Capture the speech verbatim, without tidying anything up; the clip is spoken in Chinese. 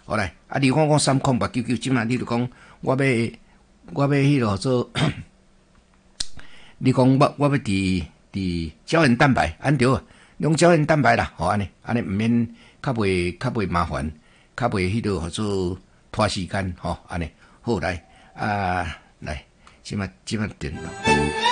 好来，啊，你看讲三空八九九，即嘛你就讲我要我要迄落做，你讲我我要伫伫胶原蛋白，安对啊，用胶原蛋白啦，吼安尼安尼毋免较袂较袂麻烦，较袂迄落做拖时间，吼安尼好来啊来，即嘛即嘛点。